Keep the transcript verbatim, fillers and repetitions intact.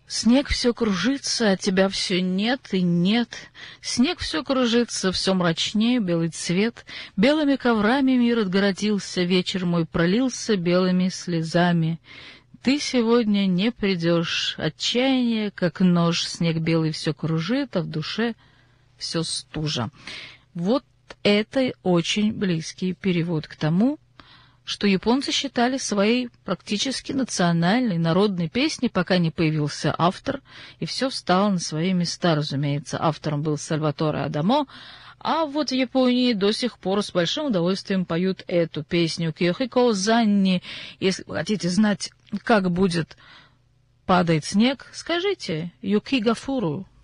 Снег все кружится, а тебя все нет и нет. Снег все кружится, все мрачнее, белый цвет. Белыми коврами мир отгородился, вечер мой пролился белыми слезами. Ты сегодня не придешь, отчаяние, как нож, снег белый все кружит, а в душе все стужа. Вот это очень близкий перевод к тому, что японцы считали своей практически национальной народной песней, пока не появился автор, и все встало на свои места, разумеется. Автором был Сальваторе Адамо, а вот в Японии до сих пор с большим удовольствием поют эту песню «Кёхико Занни». Если вы хотите знать, как будет падать снег, скажите «Юки Гафуру».